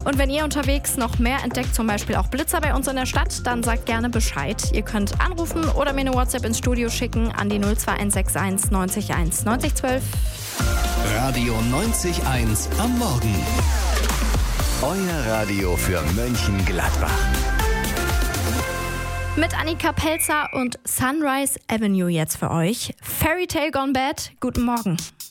Und wenn ihr unterwegs noch mehr entdeckt, zum Beispiel auch Blitzer bei uns in der Stadt, dann sagt gerne Bescheid. Ihr könnt anrufen oder mir eine WhatsApp ins Studio schicken an die 02161 90 1 90 12. Radio 90.1 am Morgen. Euer Radio für Mönchengladbach. Mit Annika Pelzer und Sunrise Avenue jetzt für euch. Fairy Tale Gone Bad, guten Morgen.